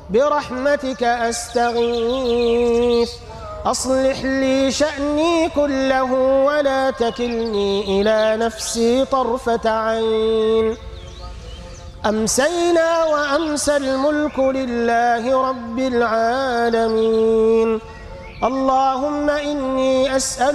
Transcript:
برحمتك أستغيث أصلح لي شأني كله ولا تكلني إلى نفسي طرفة عين. أمسينا وأمسى الملك لله رب العالمين. اللهم إني أسأل